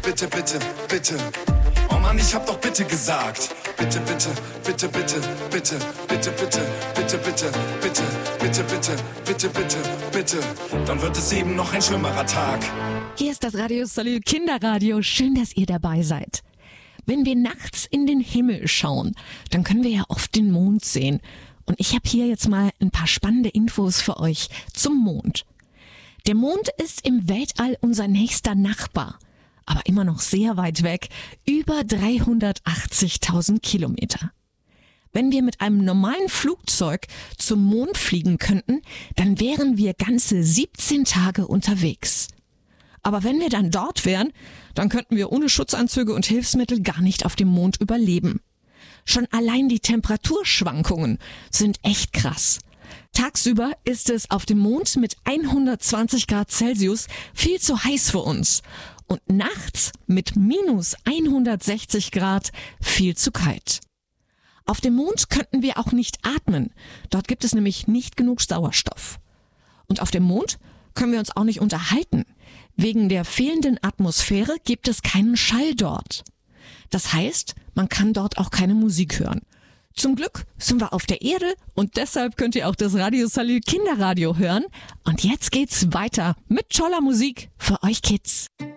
bitte, bitte, bitte. Oh Mann, ich hab doch bitte gesagt. Bitte, bitte, bitte, bitte, bitte, bitte, bitte, bitte, bitte, bitte, bitte, bitte, bitte, bitte, bitte. Dann wird es eben noch ein schlimmerer Tag. Hier ist das Radio Salü Kinderradio. Schön, dass ihr dabei seid. Wenn wir nachts in den Himmel schauen, dann können wir ja oft den Mond sehen. Und ich habe hier jetzt mal ein paar spannende Infos für euch zum Mond. Der Mond ist im Weltall unser nächster Nachbar, aber immer noch sehr weit weg, über 380.000 Kilometer. Wenn wir mit einem normalen Flugzeug zum Mond fliegen könnten, dann wären wir ganze 17 Tage unterwegs. Aber wenn wir dann dort wären, dann könnten wir ohne Schutzanzüge und Hilfsmittel gar nicht auf dem Mond überleben. Schon allein die Temperaturschwankungen sind echt krass. Tagsüber ist es auf dem Mond mit 120 Grad Celsius viel zu heiß für uns. Und nachts mit minus 160 Grad viel zu kalt. Auf dem Mond könnten wir auch nicht atmen. Dort gibt es nämlich nicht genug Sauerstoff. Und auf dem Mond können wir uns auch nicht unterhalten. Wegen der fehlenden Atmosphäre gibt es keinen Schall dort. Das heißt, man kann dort auch keine Musik hören. Zum Glück sind wir auf der Erde und deshalb könnt ihr auch das Radio Salü Kinderradio hören. Und jetzt geht's weiter mit toller Musik für euch Kids.